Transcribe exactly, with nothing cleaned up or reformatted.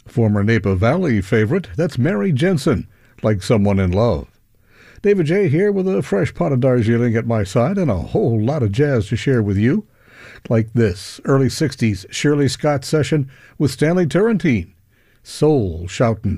Former Napa Valley favorite, that's Mary Jensen, Like Someone in Love. David J. here with a fresh pot of Darjeeling at my side and a whole lot of jazz to share with you. Like this early sixties Shirley Scott session with Stanley Turrentine, Soul Shoutin'.